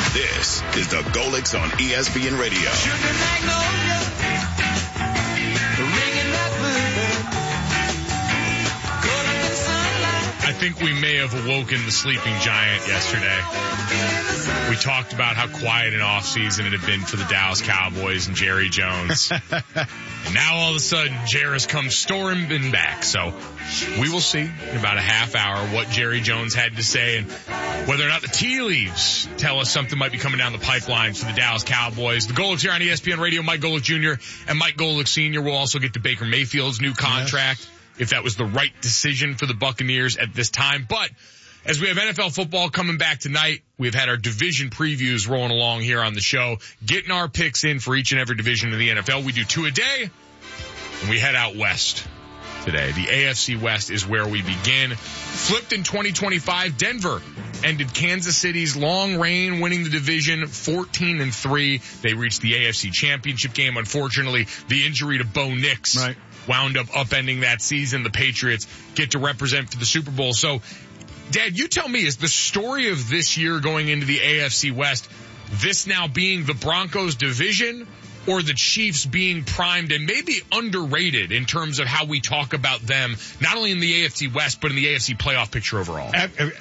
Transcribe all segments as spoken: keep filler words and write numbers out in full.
This is the Golix on E S P N Radio. Sugar Magnolia, ringing that bluebird, caught up in sunlight. I think we may have awoken the sleeping giant yesterday. We talked about how quiet an offseason it had been for the Dallas Cowboys and Jerry Jones. And now all of a sudden, Jerry's come storming back. So we will see in about a half hour what Jerry Jones had to say and whether or not the tea leaves tell us something might be coming down the pipeline for the Dallas Cowboys. The Golix here on E S P N Radio, Mike Golic Junior and Mike Golic Senior will also get to Baker Mayfield's new contract, yes, if that was the right decision for the Buccaneers at this time. But as we have N F L football coming back tonight, we've had our division previews rolling along here on the show, getting our picks in for each and every division of the N F L. We do two a day, and we head out west today. The A F C West is where we begin. Flipped in twenty twenty-five, Denver ended Kansas City's long reign, winning the division fourteen and three. They reached the A F C Championship game. Unfortunately, the injury to Bo Nix right. wound up upending that season. The Patriots get to represent for the Super Bowl. So, Dad, you tell me, is the story of this year going into the A F C West this now being the Broncos division, or the Chiefs being primed and maybe underrated in terms of how we talk about them, not only in the A F C West, but in the A F C playoff picture overall?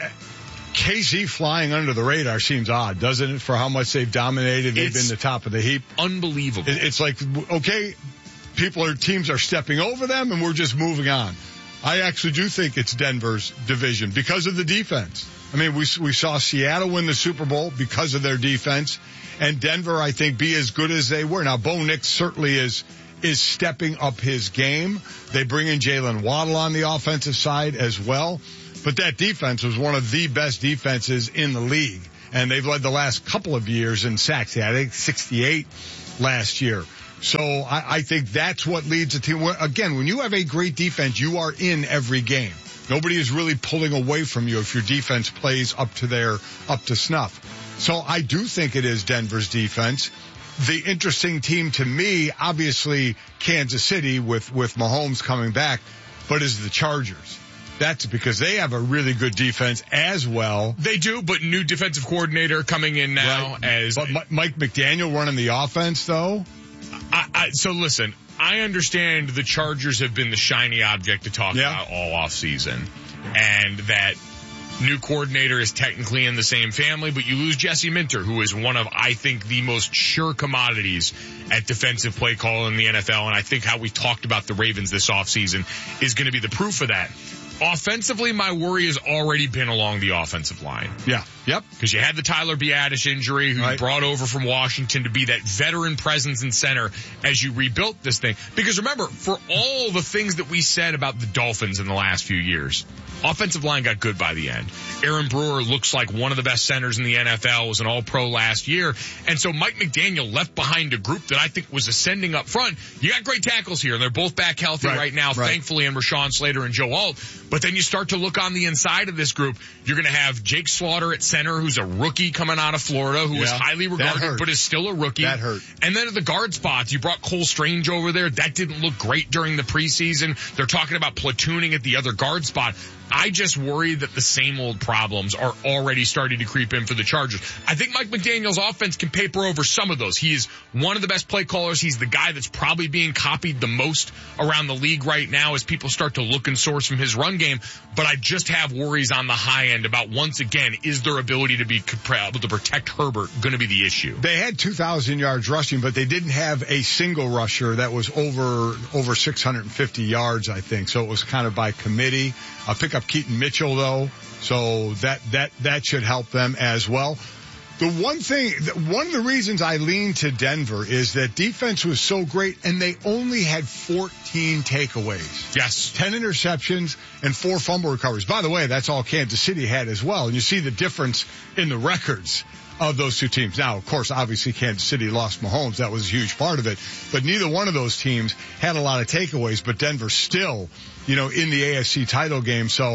K C flying under the radar seems odd, doesn't it, for how much they've dominated? They've It's been the top of the heap. Unbelievable. It's like, okay, people are, teams are stepping over them and we're just moving on. I actually do think it's Denver's division because of the defense. I mean, we we saw Seattle win the Super Bowl because of their defense, and Denver, I think, be as good as they were. Now, Bo Nix certainly is is stepping up his game. They bring in Jalen Waddle on the offensive side as well, but that defense was one of the best defenses in the league, and they've led the last couple of years in sacks. I think sixty-eight last year. So I, I think that's what leads a team. Again, when you have a great defense, you are in every game. Nobody is really pulling away from you if your defense plays up to their, up to snuff. So I do think it is Denver's defense. The interesting team to me, obviously Kansas City with, with Mahomes coming back, but is the Chargers. That's because they have a really good defense as well. They do, but new defensive coordinator coming in now right. as... But M- Mike McDaniel running the offense, though? I, I, so listen, I understand the Chargers have been the shiny object to talk yeah. about all offseason, and that new coordinator is technically in the same family, but you lose Jesse Minter, who is one of, I think, the most sure commodities at defensive play call in the N F L, and I think how we talked about the Ravens this offseason is going to be the proof of that. Offensively, my worry has already been along the offensive line. Yeah. Yep. Because you had the Tyler Biadasz injury, who right. you brought over from Washington to be that veteran presence in center as you rebuilt this thing. Because remember, for all the things that we said about the Dolphins in the last few years, offensive line got good by the end. Aaron Brewer looks like one of the best centers in the N F L, was an all-pro last year. And so Mike McDaniel left behind a group that I think was ascending up front. You got great tackles here, and they're both back healthy right, right now, right. thankfully, and Rashawn Slater and Joe Alt. But then you start to look on the inside of this group. You're going to have Jake Slaughter at center, who's a rookie coming out of Florida, who yeah, is highly regarded, but is still a rookie. That hurt. And then at the guard spots, you brought Cole Strange over there. That didn't look great during the preseason. They're talking about platooning at the other guard spot. I just worry that the same old problems are already starting to creep in for the Chargers. I think Mike McDaniel's offense can paper over some of those. He is one of the best play callers. He's the guy that's probably being copied the most around the league right now as people start to look and source from his run game. But I just have worries on the high end about, once again, is their ability to be able to protect Herbert going to be the issue? They had two thousand yards rushing, but they didn't have a single rusher that was over over six hundred fifty yards, I think. So it was kind of by committee. I'll pick up Keaton Mitchell, though, so that, that, that should help them as well. The one thing, one of the reasons I lean to Denver is that defense was so great, and they only had fourteen takeaways. Yes. ten interceptions and four fumble recoveries. By the way, that's all Kansas City had as well, and you see the difference in the records of those two teams. Now, of course, obviously Kansas City lost Mahomes. That was a huge part of it. But neither one of those teams had a lot of takeaways, but Denver still, you know, in the A F C title game. So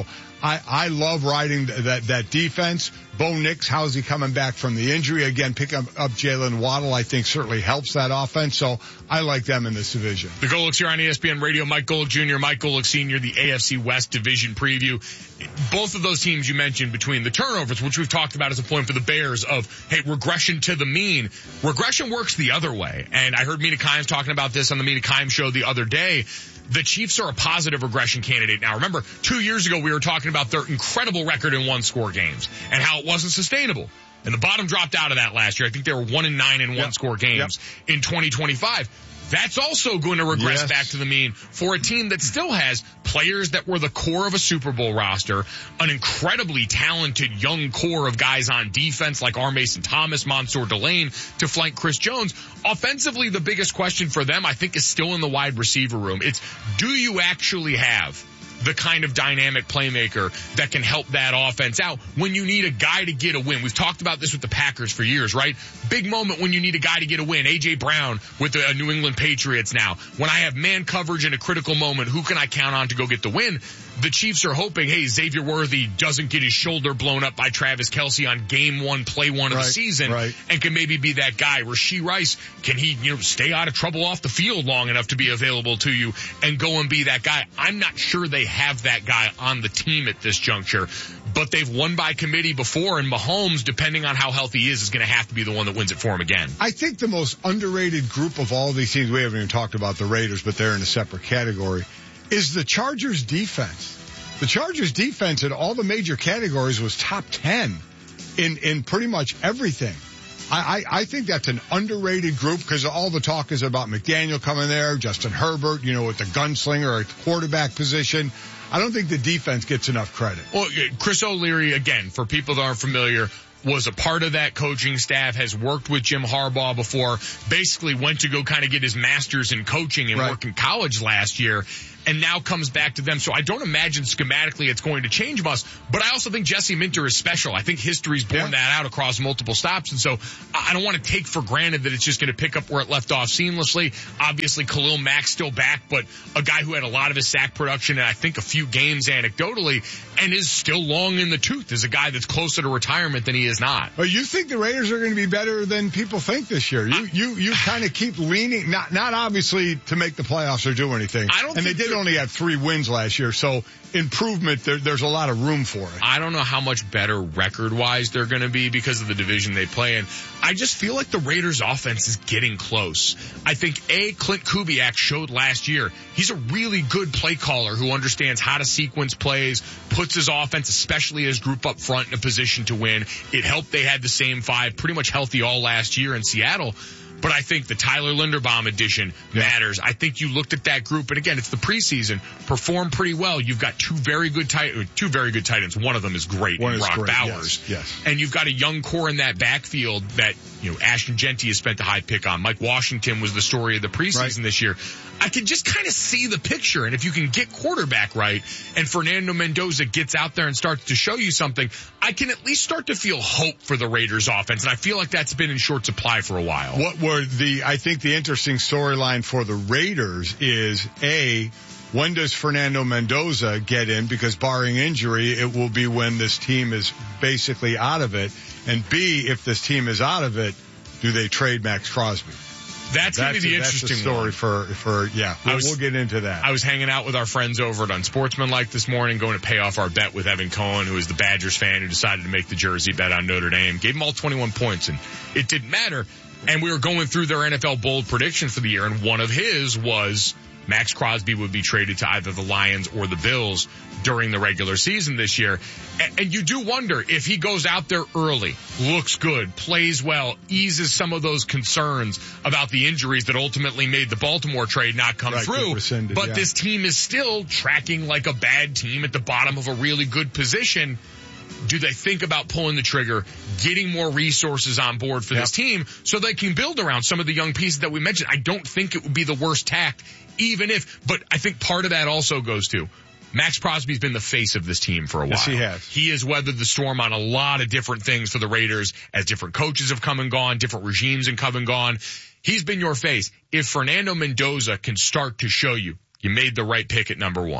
I, I love riding that, that defense. Bo Nix, how's he coming back from the injury? Again, pick up, up Jalen Waddle, I think certainly helps that offense. So I like them in this division. The Golics here on E S P N Radio. Mike Golick Junior, Mike Golick Senior, the A F C West division preview. Both of those teams you mentioned between the turnovers, which we've talked about as a point for the Bears of, hey, regression to the mean. Regression works the other way. And I heard Mina Kimes talking about this on the Mina Kimes show the other day. The Chiefs are a positive regression candidate now. Remember, two years ago we were talking about their incredible record in one-score games and how it wasn't sustainable. And the bottom dropped out of that last year. I think they were one and nine in yep. one-score games yep. in twenty twenty-five. That's also going to regress yes. back to the mean for a team that still has players that were the core of a Super Bowl roster, an incredibly talented young core of guys on defense like R. Mason Thomas, Mansour Delane to flank Chris Jones. Offensively, the biggest question for them, I think, is still in the wide receiver room. It's, do you actually have the kind of dynamic playmaker that can help that offense out when you need a guy to get a win? We've talked about this with the Packers for years, right? Big moment when you need a guy to get a win. A J. Brown with the New England Patriots now. When I have man coverage in a critical moment, who can I count on to go get the win? The Chiefs are hoping, hey, Xavier Worthy doesn't get his shoulder blown up by Travis Kelce on game one, play one of right, the season, right. and can maybe be that guy. Rashee Rice, can he, you know, stay out of trouble off the field long enough to be available to you and go and be that guy? I'm not sure they have that guy on the team at this juncture, but they've won by committee before, and Mahomes, depending on how healthy he is, is going to have to be the one that wins it for him again. I think the most underrated group of all these teams, we haven't even talked about the Raiders, but they're in a separate category, is the Chargers defense. The Chargers defense in all the major categories was top ten in, in pretty much everything. I, I, I think that's an underrated group because all the talk is about McDaniel coming there, Justin Herbert, you know, with the gunslinger at the quarterback position. I don't think the defense gets enough credit. Well, Chris O'Leary, again, for people that aren't familiar, was a part of that coaching staff, has worked with Jim Harbaugh before, basically went to go kind of get his master's in coaching and right. work in college last year, and now comes back to them. So I don't imagine schematically it's going to change much, but I also think Jesse Minter is special. I think history's borne yeah. that out across multiple stops, and so I don't want to take for granted that it's just going to pick up where it left off seamlessly. Obviously, Khalil Mack's still back, but a guy who had a lot of his sack production and I think a few games anecdotally and is still long in the tooth is a guy that's closer to retirement than he is not. But you think the Raiders are going to be better than people think this year? You, you, you kind of keep leaning, not, not obviously to make the playoffs or do anything. I don't and think they did only have three wins last year, so improvement, there, there's a lot of room for it. I don't know how much better record-wise they're going to be because of the division they play in. I just feel like the Raiders' offense is getting close. I think, A, Clint Kubiak showed last year he's a really good play caller who understands how to sequence plays, puts his offense, especially his group up front, in a position to win. It helped they had the same five pretty much healthy all last year in Seattle. But I think the Tyler Linderbaum addition matters. I think you looked at that group, and again, it's the preseason, performed pretty well. You've got two very good tight, two very good tight ends. One of them is great, One in is Brock great. Bowers. Yes, yes. And you've got a young core in that backfield that, you know, Ashton Genty has spent a high pick on. Mike Washington was the story of the preseason right. this year. I can just kind of see the picture, and if you can get quarterback right, and Fernando Mendoza gets out there and starts to show you something, I can at least start to feel hope for the Raiders offense, and I feel like that's been in short supply for a while. What were the, I think the interesting storyline for the Raiders is, A, when does Fernando Mendoza get in? Because barring injury, it will be when this team is basically out of it. And B, if this team is out of it, do they trade Max Crosby? That's, that's going to be the interesting that's the story one. for, for, yeah, we'll, was, we'll get into that. I was hanging out with our friends over at Unsportsmanlike this morning, going to pay off our bet with Evan Cohen, who is the Badgers fan who decided to make the jersey bet on Notre Dame. Gave him all twenty-one points, and it didn't matter. And we were going through their N F L bold predictions for the year, and one of his was Max Crosby would be traded to either the Lions or the Bills during the regular season this year. And, and you do wonder if he goes out there early, looks good, plays well, eases some of those concerns about the injuries that ultimately made the Baltimore trade not come right, through. Rescinded, but yeah. this team is still tracking like a bad team at the bottom of a really good position. Do they think about pulling the trigger, getting more resources on board for yep. this team so they can build around some of the young pieces that we mentioned? I don't think it would be the worst tact, even if, but I think part of that also goes to Max Crosby's been the face of this team for a while. Yes, he has. He has weathered the storm on a lot of different things for the Raiders as different coaches have come and gone, different regimes have come and gone. He's been your face. If Fernando Mendoza can start to show you, you made the right pick at number one.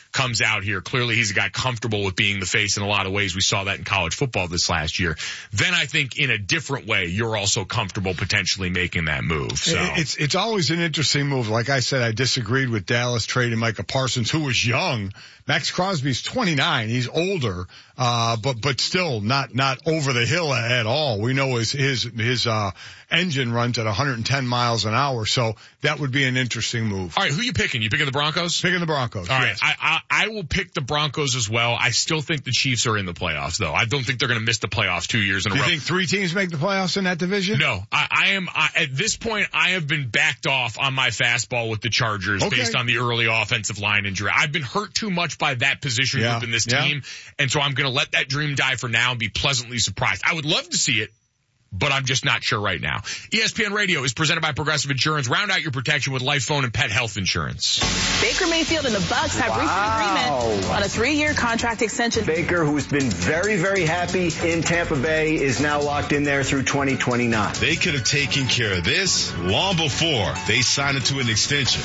comes out here. Clearly he's a guy comfortable with being the face in a lot of ways. We saw that in college football this last year. Then I think in a different way, you're also comfortable potentially making that move. So it's, it's always an interesting move. Like I said, I disagreed with Dallas trading Micah Parsons, who was young. Max Crosby's twenty-nine. He's older, uh, but, but still not, not over the hill at all. We know his, his, his, uh, engine runs at one hundred ten miles an hour. So that would be an interesting move. All right. Who you picking? You picking the Broncos? Picking the Broncos. All yes. right. I, I, I will pick the Broncos as well. I still think the Chiefs are in the playoffs though. I don't think they're going to miss the playoffs two years in a Do row. you think three teams make the playoffs in that division? No, I, I am, I, at this point, I have been backed off on my fastball with the Chargers Okay. based on the early offensive line injury. I've been hurt too much by that position Yeah. group in this Yeah. team. And so I'm going to let that dream die for now and be pleasantly surprised. I would love to see it, but I'm just not sure right now. E S P N Radio is presented by Progressive Insurance. Round out your protection with life, phone, and pet health insurance. Baker Mayfield and the Bucs have reached an agreement on a three-year contract extension. Baker, who's been very, very happy in Tampa Bay, is now locked in there through twenty twenty-nine. They could have taken care of this long before they signed it to an extension.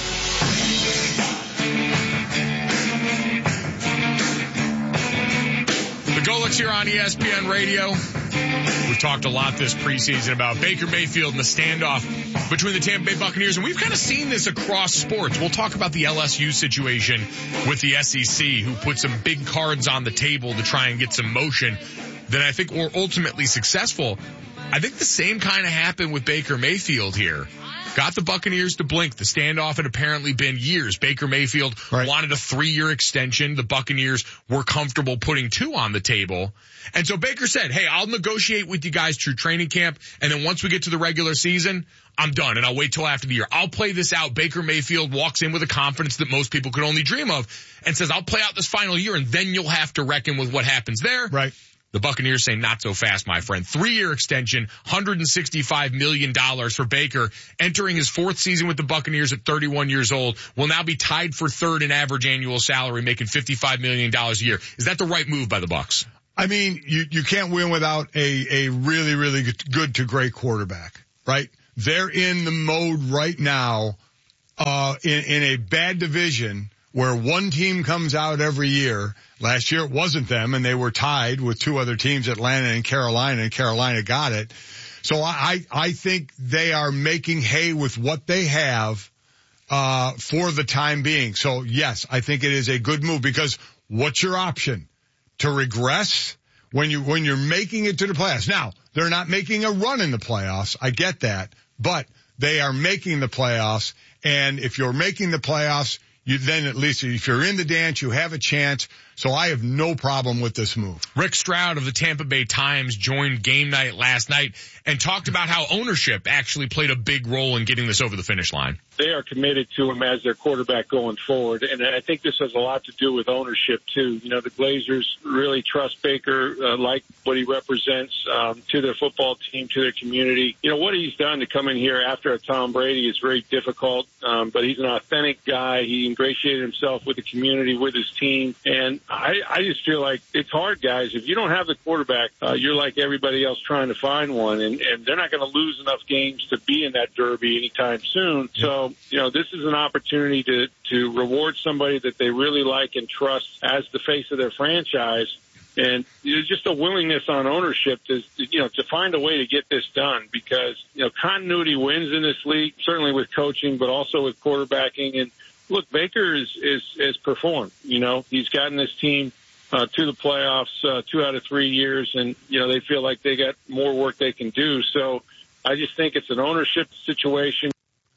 The Golics here on E S P N Radio. We've talked a lot this preseason about Baker Mayfield and the standoff between the Tampa Bay Buccaneers, and we've kind of seen this across sports. We'll talk about the L S U situation with the S E C, who put some big cards on the table to try and get some motion that I think were ultimately successful. I think the same kind of happened with Baker Mayfield here. Got the Buccaneers to blink. The standoff had apparently been years. Baker Mayfield Right. wanted a three-year extension. The Buccaneers were comfortable putting two on the table. And so Baker said, hey, I'll negotiate with you guys through training camp, and then once we get to the regular season, I'm done, and I'll wait till after the year. I'll play this out. Baker Mayfield walks in with a confidence that most people could only dream of and says, I'll play out this final year, and then you'll have to reckon with what happens there. Right. The Buccaneers say not so fast, my friend. Three-year extension, one hundred sixty-five million dollars for Baker, entering his fourth season with the Buccaneers at thirty-one years old, will now be tied for third in average annual salary, making fifty-five million dollars a year. Is that the right move by the Bucs? I mean, you, you can't win without a, a really, really good, good to great quarterback, right? They're in the mode right now, uh, in, in a bad division where one team comes out every year. Last year it wasn't them, and they were tied with two other teams, Atlanta and Carolina, and Carolina got it. So I, I think they are making hay with what they have, uh, for the time being. So yes, I think it is a good move, because what's your option? To regress when you, when you're making it to the playoffs. Now, they're not making a run in the playoffs. I get that, but they are making the playoffs. And if you're making the playoffs, you then at least if you're in the dance, you have a chance. So I have no problem with this move. Rick Stroud of the Tampa Bay Times joined Game Night last night and talked about how ownership actually played a big role in getting this over the finish line. They are committed to him as their quarterback going forward, and I think this has a lot to do with ownership too. You know, the Glazers really trust Baker, uh, like what he represents um, to their football team, to their community. You know, what he's done to come in here after a Tom Brady is very difficult, um, but he's an authentic guy. He ingratiated himself with the community, with his team, and I, I just feel like it's hard, guys. If you don't have the quarterback, uh, you're like everybody else trying to find one, and, and they're not going to lose enough games to be in that derby anytime soon. So, you know, this is an opportunity to, to reward somebody that they really like and trust as the face of their franchise. And there's just a willingness on ownership to, you know, to find a way to get this done, because, you know, continuity wins in this league, certainly with coaching, but also with quarterbacking. And look, Baker is, is, is performed, you know, he's gotten this team uh, to the playoffs, uh, two out of three years. And, you know, they feel like they got more work they can do. So I just think it's an ownership situation.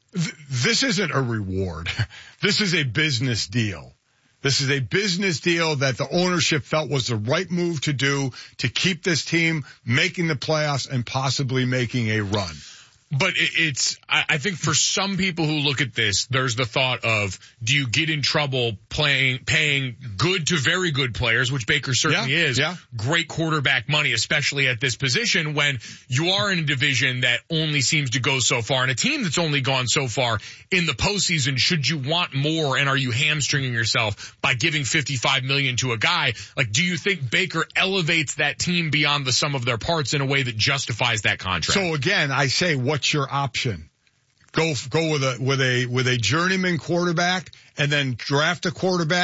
This isn't a reward. This is a business deal. This is a business deal that the ownership felt was the right move to do to keep this team making the playoffs and possibly making a run. But it's, I think for some people who look at this, there's the thought of, do you get in trouble playing, paying good to very good players, which Baker certainly yeah, is, yeah. great quarterback money, especially at this position when you are in a division that only seems to go so far, and a team that's only gone so far in the postseason. Should you want more, and are you hamstringing yourself by giving fifty-five million dollars to a guy? Like, do you think Baker elevates that team beyond the sum of their parts in a way that justifies that contract? So again, I say, what What's your option? Go, go with a, with a, with a journeyman quarterback and then draft a quarterback,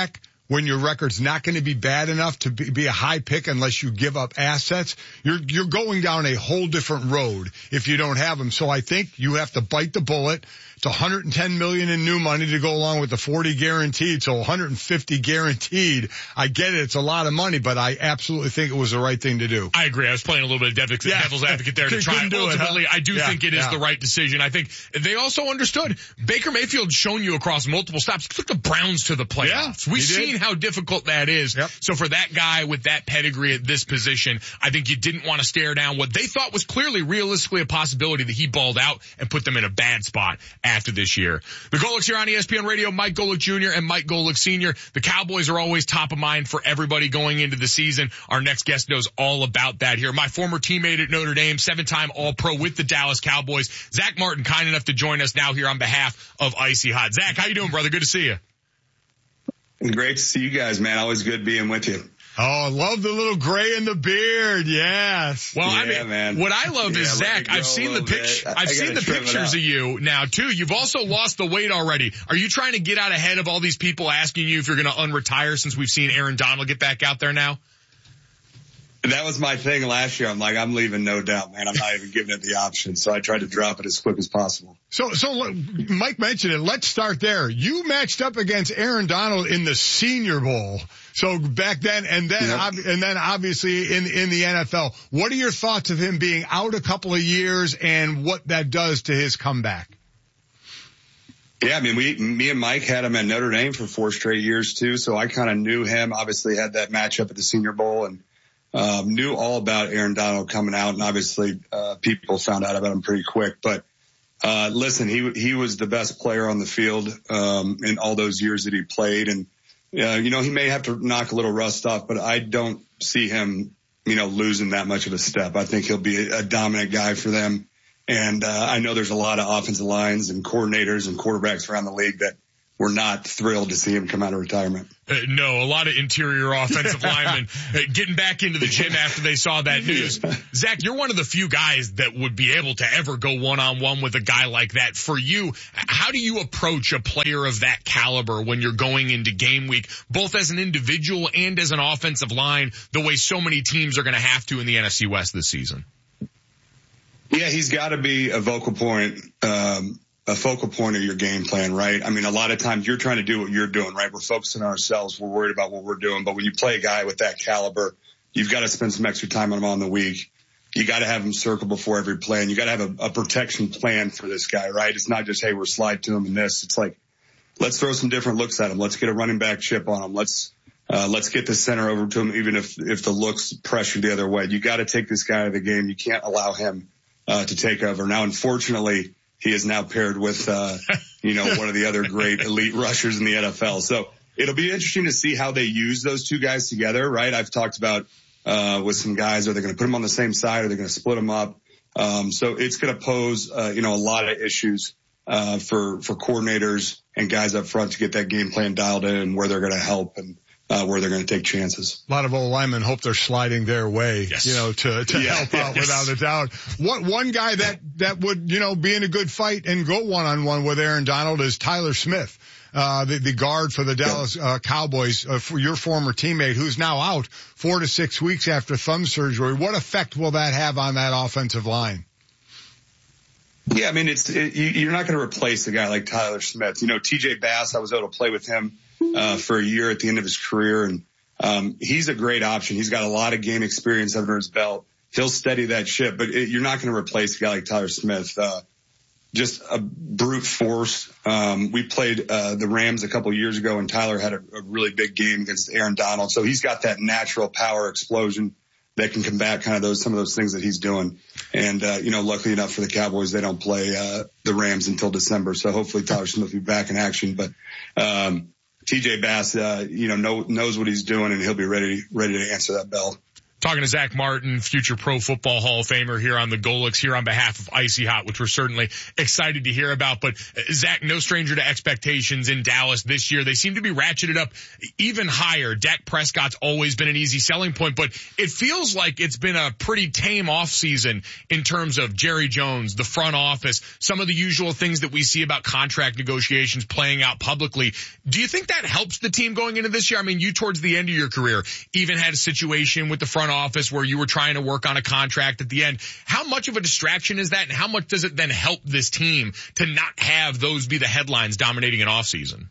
when your record's not going to be bad enough to be, be a high pick unless you give up assets, you're, you're going down a whole different road if you don't have them. So I think you have to bite the bullet. It's one hundred ten million in new money to go along with the forty guaranteed. So one hundred fifty guaranteed. I get it. It's a lot of money, but I absolutely think it was the right thing to do. I agree. I was playing a little bit of devil's Yeah. advocate there to try. Couldn't do it, Ultimately, huh? I do Yeah, think it is yeah. the right decision. I think they also understood Baker Mayfield's shown you across multiple stops. Took the Browns to the playoffs. Yeah, We've he did. seen how difficult that is. Yep. So for that guy with that pedigree at this position, I think you didn't want to stare down what they thought was clearly realistically a possibility that he balled out and put them in a bad spot after this year. The Golics here on E S P N Radio, Mike Golic Junior and Mike Golic Senior The Cowboys are always top of mind for everybody going into the season. Our next guest knows all about that here. My former teammate at Notre Dame, seven-time All-Pro with the Dallas Cowboys, Zach Martin, kind enough to join us now here on behalf of Icy Hot. Zach, how you doing, brother? Good to see you. Great to see you guys, man. Always good being with you. Oh, I love the little gray in the beard. Yes. Well, I Yeah, mean, man. what I love Yeah, is let Zach. it go I've seen a the little picture. bit. I- I've I seen gotta the trim it pictures up. of you now too. You've also lost the weight already. Are you trying to get out ahead of all these people asking you if you're going to unretire since we've seen Aaron Donald get back out there now? That was my thing last year. I'm like, I'm leaving, no doubt, man. I'm not even giving it the option. So I tried to drop it as quick as possible. So, so look, Mike mentioned it. Let's start there. You matched up against Aaron Donald in the Senior Bowl. So back then, and then, Yep. ob- and then obviously in, in the N F L. What are your thoughts of him being out a couple of years and what that does to his comeback? Yeah, I mean, we, me and Mike had him at Notre Dame for four straight years too. So I kind of knew him, obviously had that matchup at the Senior Bowl and, um, knew all about Aaron Donald coming out. And obviously, uh, people found out about him pretty quick, but, uh, listen, he, he was the best player on the field, um, in all those years that he played. And, uh, you know, he may have to knock a little rust off, but I don't see him, you know, losing that much of a step. I think he'll be a, a dominant guy for them. And, uh, I know there's a lot of offensive lines and coordinators and quarterbacks around the league that were not thrilled to see him come out of retirement. Uh, no, a lot of interior offensive linemen uh, getting back into the gym after they saw that news. Zach, you're one of the few guys that would be able to ever go one-on-one with a guy like that. For you, how do you approach a player of that caliber when you're going into game week, both as an individual and as an offensive line, the way so many teams are going to have to in the N F C West this season? Yeah, he's got to be a vocal point, um, a focal point of your game plan, right? I mean, a lot of times you're trying to do what you're doing, right? We're focusing on ourselves. We're worried about what we're doing. But when you play a guy with that caliber, you've got to spend some extra time on him on the week. You got to have him circle before every play, and you got to have a, a protection plan for this guy, right? It's not just, hey, we're slide to him and this. It's like, let's throw some different looks at him. Let's get a running back chip on him. Let's, uh, let's get the center over to him, even if, if the looks pressure the other way. You got to take this guy out of the game. You can't allow him, uh, to take over. Now, unfortunately, he is now paired with, uh, you know, one of the other great elite rushers in the N F L. So it'll be interesting to see how they use those two guys together, right? I've talked about, uh, with some guys, are they going to put them on the same side? Are they going to split them up? Um, so it's going to pose, uh, you know, a lot of issues, uh, for, for coordinators and guys up front to get that game plan dialed in and where they're going to help and, uh, where they're going to take chances. A lot of old linemen hope they're sliding their way, Yes. you know, to, to Yeah, help out yes. without a doubt. What, one guy that, that would, you know, be in a good fight and go one on one with Aaron Donald is Tyler Smith. Uh, the, the guard for the Dallas uh, Cowboys, uh, for your former teammate who's now out four to six weeks after thumb surgery. What effect will that have on that offensive line? Yeah, I mean, it's, it, you, you're not going to replace a guy like Tyler Smith. You know, T J Bass, I was able to play with him, uh, for a year at the end of his career. And, um, he's a great option. He's got a lot of game experience under his belt. He'll steady that ship, but it, you're not going to replace a guy like Tyler Smith. Uh, just a brute force. Um, we played, uh, the Rams a couple of years ago and Tyler had a, a really big game against Aaron Donald. So he's got that natural power explosion that can combat kind of those, some of those things that he's doing. And, uh, you know, luckily enough for the Cowboys, they don't play, uh, the Rams until December. So hopefully Tyler Smith will be back in action. But, um, T J Bass, uh, you know, know, knows what he's doing and he'll be ready, ready to answer that bell. Talking to Zach Martin, future Pro Football Hall of Famer here on the Golics, here on behalf of Icy Hot, which we're certainly excited to hear about. But Zach, no stranger to expectations in Dallas this year. They seem to be ratcheted up even higher. Dak Prescott's always been an easy selling point, but it feels like it's been a pretty tame offseason in terms of Jerry Jones, the front office, some of the usual things that we see about contract negotiations playing out publicly. Do you think that helps the team going into this year? I mean, you towards the end of your career even had a situation with the front office where you were trying to work on a contract at the end. How much of a distraction is that, and how much does it then help this team to not have those be the headlines dominating an offseason?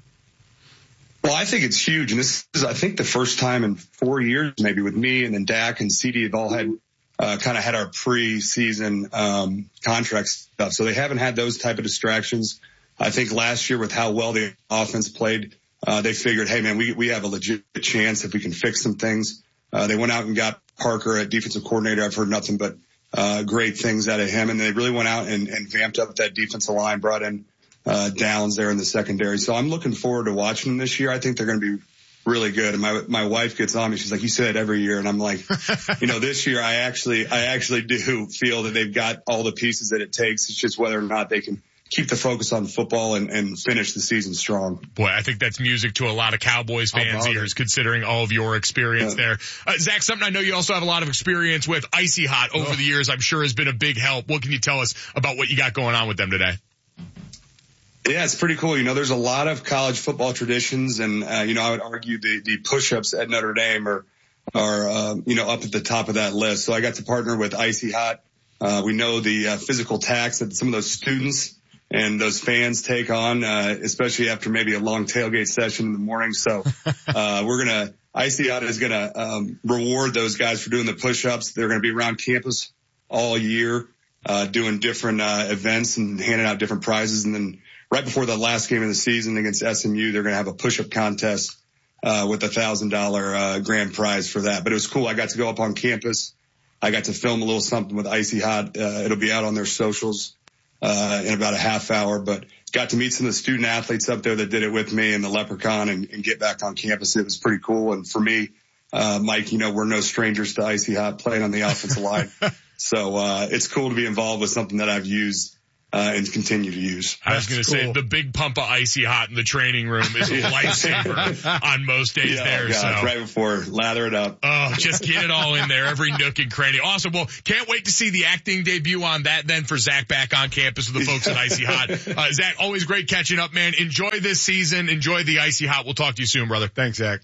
Well, I think it's huge, and this is, I think, the first time in four years, maybe with me and then Dak and C D have all had uh, kind of had our pre-season um, contract stuff, so they haven't had those type of distractions. I think last year with how well the offense played, uh, they figured, hey man, we we have a legit chance if we can fix some things. Uh, they went out and got Parker at defensive coordinator. I've heard nothing but uh, great things out of him. And they really went out and, and vamped up that defensive line, brought in uh, Downs there in the secondary. So I'm looking forward to watching them this year. I think they're going to be really good. And my my wife gets on me. She's like, you say it every year. And I'm like, you know, this year I actually I actually do feel that they've got all the pieces that it takes. It's just whether or not they can keep the focus on football and, and finish the season strong. Boy, I think that's music to a lot of Cowboys fans' ears, considering all of your experience yeah. there. Uh, Zach, something I know you also have a lot of experience with, Icy Hot, over oh. the years, I'm sure has been a big help. What can you tell us about what you got going on with them today? Yeah, it's pretty cool. You know, there's a lot of college football traditions, and, uh, you know, I would argue the, the push-ups at Notre Dame are, are, uh, you know, up at the top of that list. So I got to partner with Icy Hot. Uh, we know the uh, physical tax that some of those students and those fans take on, uh, especially after maybe a long tailgate session in the morning. So, uh, we're going to, Icy Hot is going to, um, reward those guys for doing the push-ups. They're going to be around campus all year, uh, doing different, uh, events and handing out different prizes. And then right before the last game of the season against S M U, they're going to have a push-up contest, uh, with a thousand dollar, uh, grand prize for that. But it was cool. I got to go up on campus. I got to film a little something with Icy Hot. Uh, it'll be out on their socials. Uh, in about a half hour, but got to meet some of the student athletes up there that did it with me and the Leprechaun and, and get back on campus. It was pretty cool. And for me, uh, Mike, you know, we're no strangers to Icy Hot playing on the offensive line. So, uh, it's cool to be involved with something that I've used. Uh, and continue to use. I was going to cool. say the big pump of Icy Hot in the training room is a lifesaver on most days yeah, there. God, so right before lather it up. Oh, just get it all in there, every nook and cranny. Awesome. Well, can't wait to see the acting debut on that then for Zach back on campus with the folks at Icy Hot. Uh, Zach, always great catching up, man. Enjoy this season. Enjoy the Icy Hot. We'll talk to you soon, brother. Thanks, Zach.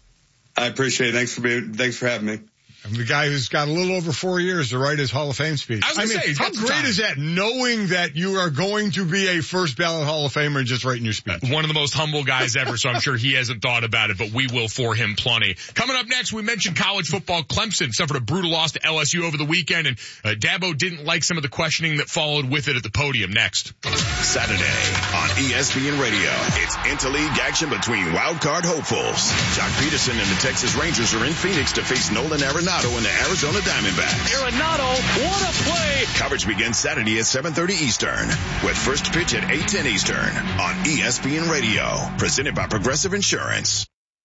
I appreciate it. Thanks for being, thanks for having me. I'm the guy who's got a little over four years to write his Hall of Fame speech. I, was I mean, say, how great is that, knowing that you are going to be a first ballot Hall of Famer and just writing your speech? One of the most humble guys ever, so I'm sure he hasn't thought about it, but we will for him plenty. Coming up next, we mentioned college football. Clemson suffered a brutal loss to L S U over the weekend, and uh, Dabo didn't like some of the questioning that followed with it at the podium. Next. Saturday on E S P N Radio, it's interleague action between wildcard hopefuls. Jock Peterson and the Texas Rangers are in Phoenix to face Nolan Arenado and the Arizona Diamondbacks. Arenado, what a play! Coverage begins Saturday at seven thirty Eastern, with first pitch at eight ten Eastern on E S P N Radio, presented by Progressive Insurance.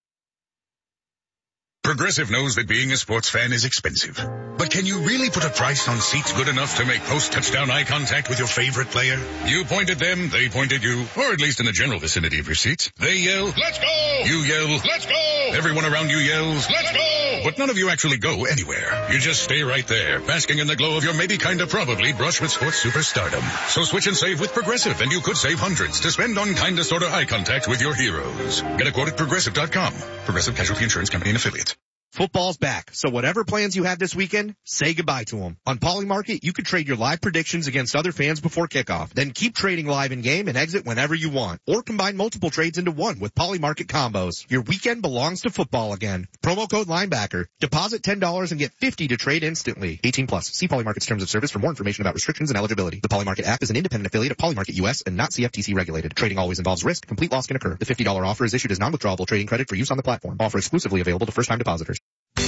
Progressive knows that being a sports fan is expensive. But can you really put a price on seats good enough to make post-touchdown eye contact with your favorite player? You point at them, they point at you, or at least in the general vicinity of your seats. They yell, "Let's go!" You yell, "Let's go!" Everyone around you yells, "Let's go!" But none of you actually go anywhere. You just stay right there, basking in the glow of your maybe kinda probably brush with sports superstardom. So switch and save with Progressive, and you could save hundreds to spend on kinda sorta eye contact with your heroes. Get a quote at progressive dot com. Progressive Casualty Insurance Company and Affiliates. Football's back, so whatever plans you have this weekend, say goodbye to them. On Polymarket, you can trade your live predictions against other fans before kickoff. Then keep trading live in-game and exit whenever you want. Or combine multiple trades into one with Polymarket combos. Your weekend belongs to football again. Promo code Linebacker. Deposit ten dollars and get fifty dollars to trade instantly. eighteen plus. See Polymarket's terms of service for more information about restrictions and eligibility. The Polymarket app is an independent affiliate of Polymarket U S and not C F T C regulated. Trading always involves risk. Complete loss can occur. The fifty dollars offer is issued as non-withdrawable trading credit for use on the platform. Offer exclusively available to first-time depositors.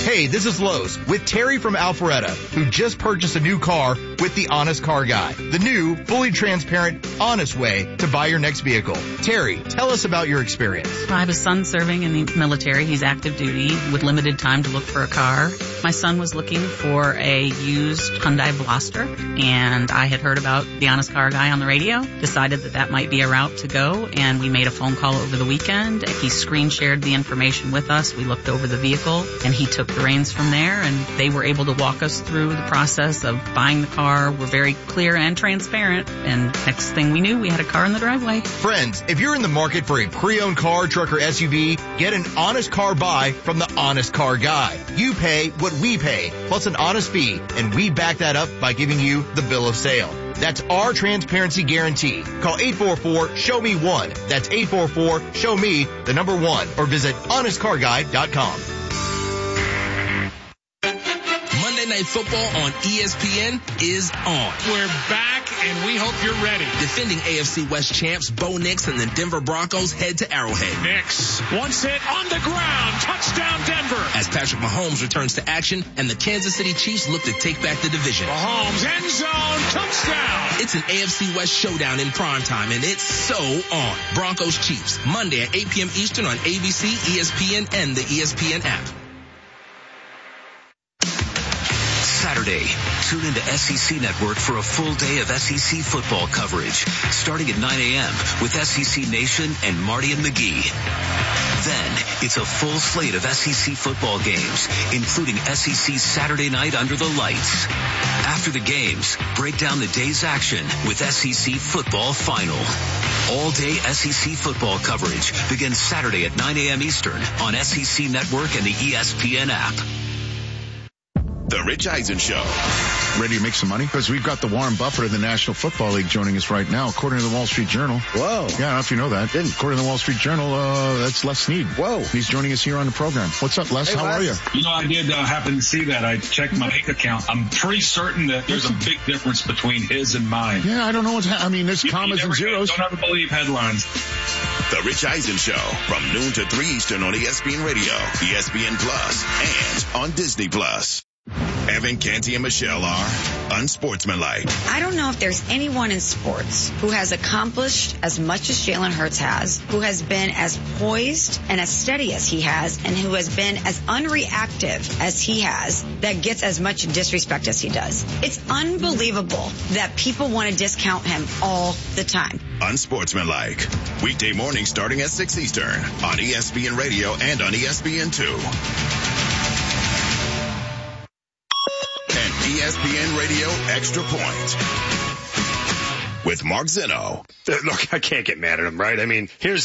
Hey, this is Lowe's with Terry from Alpharetta, who just purchased a new car with the Honest Car Guy. The new, fully transparent, honest way to buy your next vehicle. Terry, tell us about your experience. I have a son serving in the military. He's active duty with limited time to look for a car. My son was looking for a used Hyundai Blaster, and I had heard about the Honest Car Guy on the radio, decided that that might be a route to go, and we made a phone call over the weekend. He screen shared the information with us. We looked over the vehicle, and he took the reins from there, and they were able to walk us through the process of buying the car. We're very clear and transparent, and next thing we knew, we had a car in the driveway. Friends, if you're in the market for a pre-owned car, truck, or S U V, get an honest car buy from the Honest Car Guy. You pay what we pay, plus an honest fee, and we back that up by giving you the bill of sale. That's our transparency guarantee. Call eight four four, show me one. That's eight four four, show me the number one, or visit honest car guy dot com. Monday Night Football on E S P N is on. We're back, and we hope you're ready. Defending A F C West champs Bo Nix and the Denver Broncos head to Arrowhead. Nix, once hit on the ground, touchdown Denver. As Patrick Mahomes returns to action and the Kansas City Chiefs look to take back the division. Mahomes, end zone, touchdown. It's an A F C West showdown in primetime, and it's so on. Broncos Chiefs, Monday at eight p.m. Eastern on A B C, E S P N, and the E S P N app. Saturday, tune into S E C Network for a full day of S E C football coverage, starting at nine a.m. with S E C Nation and Marty and McGee. Then, it's a full slate of S E C football games, including S E C Saturday Night Under the Lights. After the games, break down the day's action with S E C Football Final. All-day S E C football coverage begins Saturday at nine a.m. Eastern on S E C Network and the E S P N app. The Rich Eisen Show. Ready to make some money? Because we've got the Warren Buffett of the National Football League joining us right now, according to the Wall Street Journal. Whoa. Yeah, I don't know if you know that. Didn't. According to the Wall Street Journal, uh, that's Les Snead. Whoa. He's joining us here on the program. What's up, Les? Hey, How Les. are you? You know, I did uh, happen to see that. I checked my bank account. I'm pretty certain that there's a big difference between his and mine. Yeah, I don't know what's happening. I mean, there's You- commas you and never zeros. Don't ever believe headlines. The Rich Eisen Show from noon to three Eastern on E S P N Radio, E S P N Plus, and on Disney Plus. Evan Canty and Michelle are unsportsmanlike. I don't know if there's anyone in sports who has accomplished as much as Jalen Hurts has, who has been as poised and as steady as he has, and who has been as unreactive as he has, that gets as much disrespect as he does. It's unbelievable that people want to discount him all the time. Unsportsmanlike. Weekday mornings starting at six Eastern on E S P N Radio and on E S P N two. E S P N Radio Extra Point with Mark Zeno. Look, I can't get mad at him, right? I mean, here's